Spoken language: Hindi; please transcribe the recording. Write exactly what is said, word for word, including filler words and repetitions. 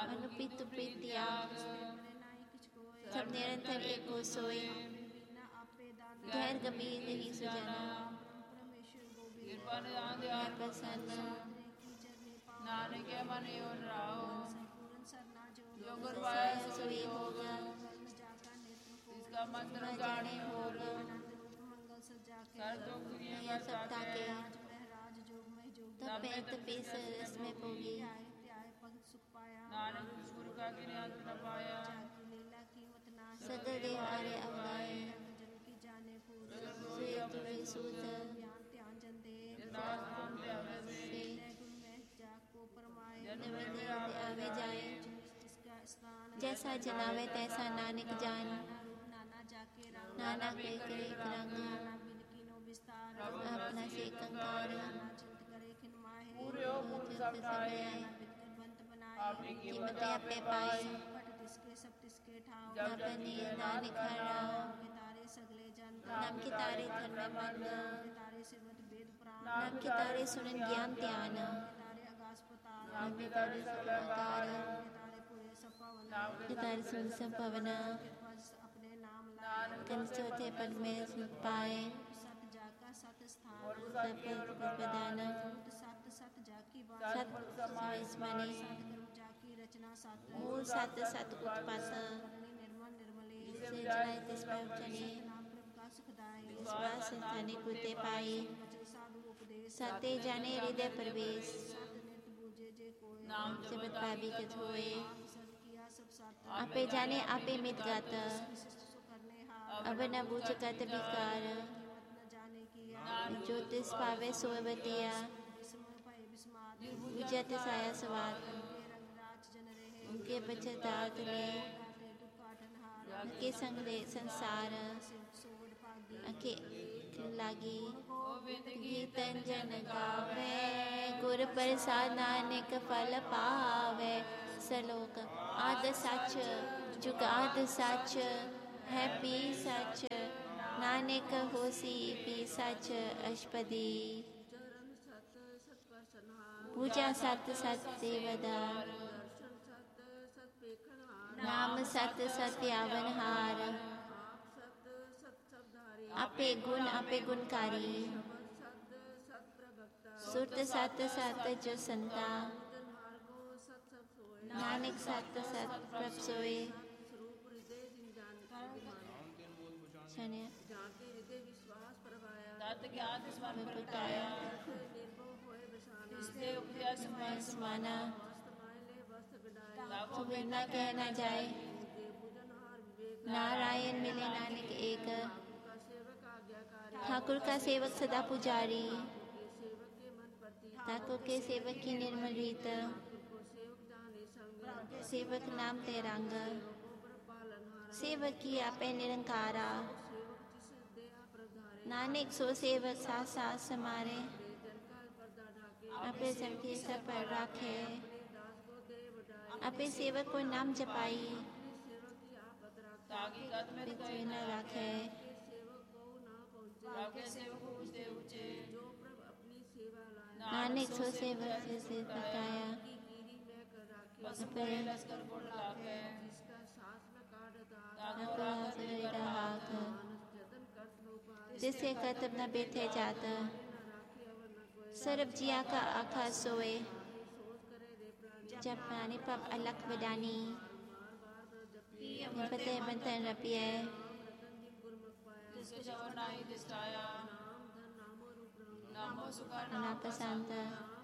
अनुपित प्रीतिया सब निरंतर एक को सोए गैर गंभीर नहीं सुजाना प्रसन्न नानक के मन योन राहो जो गुर पाया पाया सोई होगा इसका मंत्र जाने होगा कर जो दुनिया सप्ताह के तब पे तपे सरस में पोगी नानक गुरु का ज्ञान न पाया सदा दे हारे अवगाए सुय तुझे सूत आवे जाए जैसा जनावे तैसा नानक जान नाना के करे रंग अपना से कंकार कीमत आपे पाए अपने नानक हरा नाम के तारे धर्म मन नाम के तारे सुनन ज्ञान ध्यान नाम के तारे सकार के तारे सुन संभावना कन चौथे पद में सुन पाए प्रदान सत स्मरणी मूल सत सत उत्पास से जनाए तिस पर चले विश्वास स्थाने कुते पाए सते जाने हृदय प्रवेश नाम से बताबी के धोए आपे जाने आपे मित गात अब न बूझ कत विकार ज्योतिष पावे सोवतिया बुझत साया सवार उनके बचतार्थ में उनके संग दे संसार अके लागी गीतन जन गावे गुर प्रसाद नानक फल पावे सलोक आद सच जुगाद सच है पी सच नानक होसी पी सच अष्पदी पूजा सत सत्य वदा नाम सत्य सत्यावन हार आपे गुण आपे गुणकारी सुरत सत्य सत्य जो संता नानक सत्य सत्य प्रभ सोए समाना तुम्हें न कहना जाए नारायण मिले नानक एक ठाकुर का सेवक सदा पुजारी ठाकुर के सेवक की निर्मल रीत सेवक नाम तेरंग सेवक की आपे निरंकारा नानक सो सेवक साथ साथ समारे आपे सबके सब पर राखे आपे सेवक को नाम जपाई पृथ्वी न राखे नानक सो सेवक से से बताया जिसे कर्तव्य न बैठे जाता सर्व जिया का आखा सोए जब पानी पप अलग बदानी फतेह बंतन रपिए नापसंत